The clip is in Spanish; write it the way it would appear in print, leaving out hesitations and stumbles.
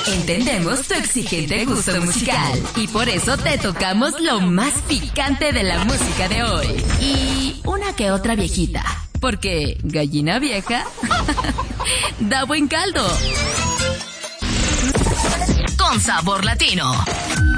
Entendemos tu exigente gusto musical y por eso te tocamos lo más picante de la música de hoy. Y una que otra viejita, porque gallina vieja da buen caldo. Con sabor latino.